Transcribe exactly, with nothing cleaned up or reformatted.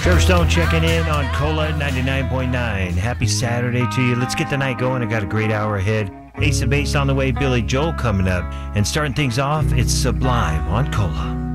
Surfstone checking in on Cola ninety-nine point nine. Happy Saturday to you. Let's get the night going. I got a great hour ahead. Ace of Base on the way. Billy Joel coming up. And starting things off, it's Sublime on Cola.